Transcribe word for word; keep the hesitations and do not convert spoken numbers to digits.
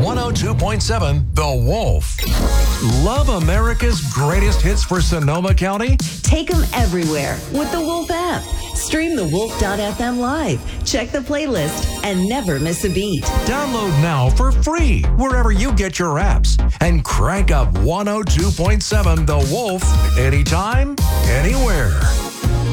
one oh two point seven The Wolf. Love America's greatest hits for Sonoma County? Take them everywhere with the Wolf app. Stream the wolf dot f m live, check the playlist, and never miss a beat. Download now for free wherever you get your apps. And crank up one oh two point seven The Wolf anytime, anywhere.